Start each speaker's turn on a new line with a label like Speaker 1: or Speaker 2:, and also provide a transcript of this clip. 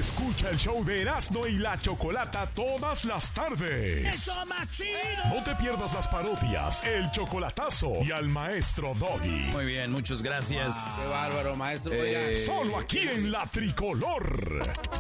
Speaker 1: Escucha el show de Erasmo y la Chocolata todas las tardes.
Speaker 2: ¡Eso, machino!
Speaker 1: No te pierdas las parodias, el chocolatazo y al maestro Doggy.
Speaker 3: Muy bien, muchas gracias.
Speaker 4: Qué bárbaro, maestro.
Speaker 1: Solo aquí en La Tricolor.